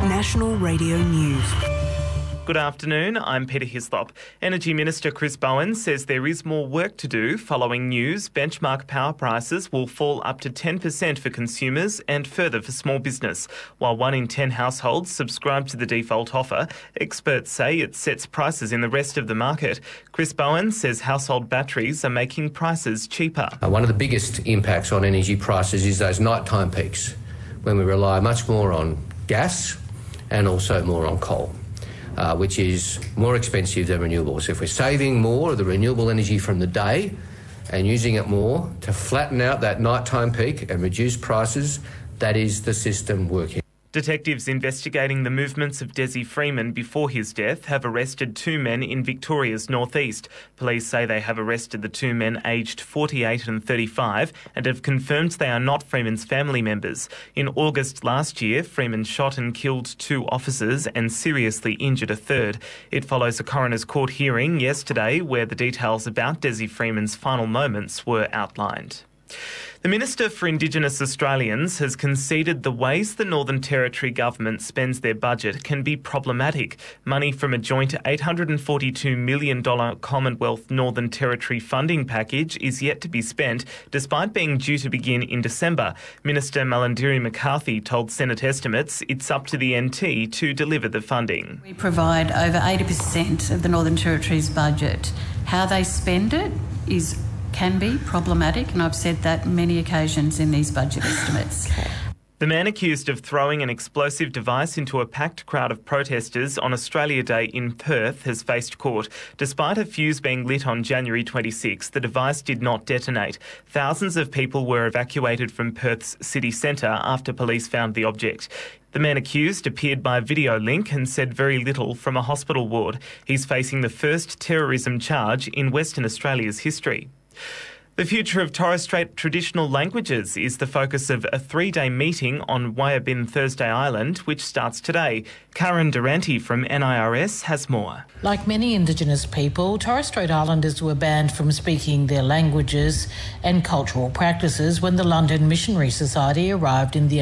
National Radio News. Good afternoon, I'm Peter Hislop. Energy Minister Chris Bowen says there is more work to do following news benchmark power prices will fall up to 10% for consumers and further for small business. While 1 in 10 households subscribe to the default offer, experts say it sets prices in the rest of the market. Chris Bowen says household batteries are making prices cheaper. One of the biggest impacts on energy prices is those nighttime peaks, when we rely much more on gas and also more on coal. Which is more expensive than renewables. If we're saving more of the renewable energy from the day and using it more to flatten out that nighttime peak and reduce prices, that is the system working. Detectives investigating the movements of Desi Freeman before his death have arrested 2 men in Victoria's northeast. Police say they have arrested the 2 men aged 48 and 35 and have confirmed they are not Freeman's family members. In August last year, Freeman shot and killed 2 officers and seriously injured a third. It follows a coroner's court hearing yesterday where the details about Desi Freeman's final moments were outlined. The Minister for Indigenous Australians has conceded the ways the Northern Territory government spends their budget can be problematic. Money from a joint $842 million Commonwealth Northern Territory funding package is yet to be spent, despite being due to begin in December. Minister Malarndirri McCarthy told Senate estimates it's up to the NT to deliver the funding. We provide over 80% of the Northern Territory's budget. How they spend it can be problematic, and I've said that many occasions in these budget estimates. The man accused of throwing an explosive device into a packed crowd of protesters on Australia Day in Perth has faced court. Despite a fuse being lit on January 26, the device did not detonate. Thousands of people were evacuated from Perth's city centre after police found the object. The man accused appeared by video link and said very little from a hospital ward. He's facing the first terrorism charge in Western Australia's history. The future of Torres Strait traditional languages is the focus of a 3-day meeting on Wyabin Thursday Island, which starts today. Karen Durante from NIRS has more. Like many Indigenous people, Torres Strait Islanders were banned from speaking their languages and cultural practices when the London Missionary Society arrived in the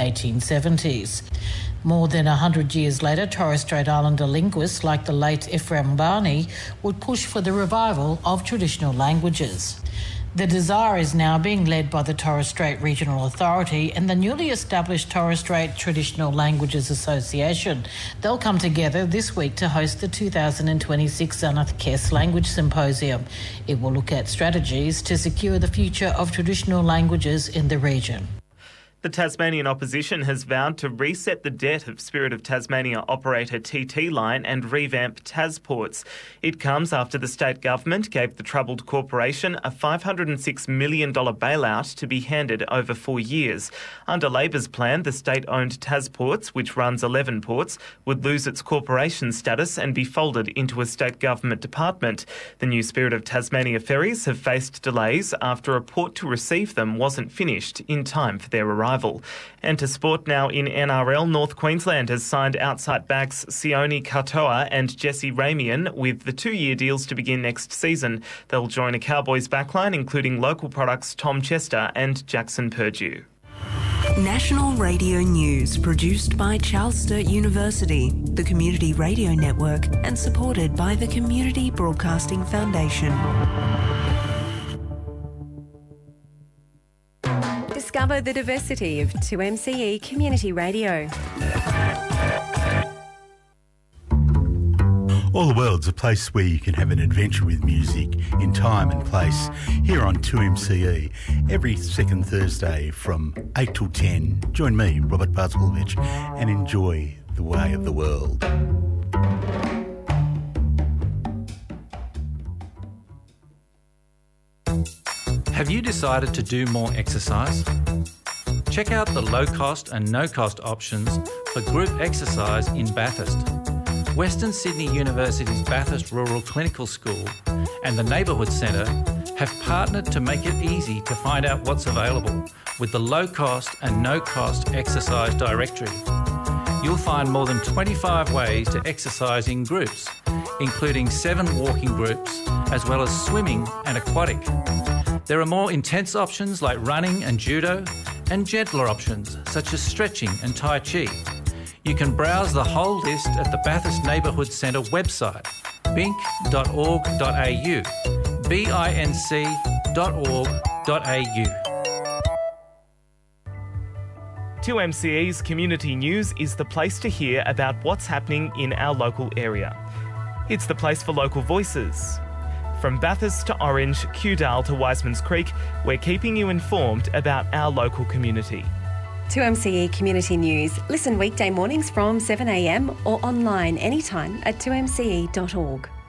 1870s. More than 100 years later, Torres Strait Islander linguists like the late Ephraim Barney would push for the revival of traditional languages. The desire is now being led by the Torres Strait Regional Authority and the newly established Torres Strait Traditional Languages Association. They'll come together this week to host the 2026 Xanath Kes Language Symposium. It will look at strategies to secure the future of traditional languages in the region. The Tasmanian opposition has vowed to reset the debt of Spirit of Tasmania operator TT Line and revamp TasPorts. It comes after the state government gave the troubled corporation a $506 million bailout to be handed over 4 years. Under Labor's plan, the state-owned TasPorts, which runs 11 ports, would lose its corporation status and be folded into a state government department. The new Spirit of Tasmania ferries have faced delays after a port to receive them wasn't finished in time for their arrival. And to sport now in NRL, North Queensland has signed outside backs Sione Katoa and Jesse Ramian with the 2-year deals to begin next season. They'll join a Cowboys backline including local products Tom Chester and Jackson Purdue. National Radio News, produced by Charles Sturt University, the Community Radio Network, and supported by the Community Broadcasting Foundation. Discover the diversity of 2MCE Community Radio. All the World's a place where you can have an adventure with music in time and place. Here on 2MCE, every second Thursday from 8 till 10. Join me, Robert Bazlovich, and enjoy the way of the world. Have you decided to do more exercise? Check out the low-cost and no-cost options for group exercise in Bathurst. Western Sydney University's Bathurst Rural Clinical School and the Neighbourhood Centre have partnered to make it easy to find out what's available with the low-cost and no-cost exercise directory. You'll find more than 25 ways to exercise in groups, including 7 walking groups, as well as swimming and aquatic. There are more intense options like running and judo, and gentler options such as stretching and Tai Chi. You can browse the whole list at the Bathurst Neighbourhood Centre website, binc.org.au, binc.org.au. 2MCE's Community News is the place to hear about what's happening in our local area. It's the place for local voices. From Bathurst to Orange, Kewdale to Wiseman's Creek, we're keeping you informed about our local community. 2MCE Community News. Listen weekday mornings from 7am or online anytime at 2mce.org.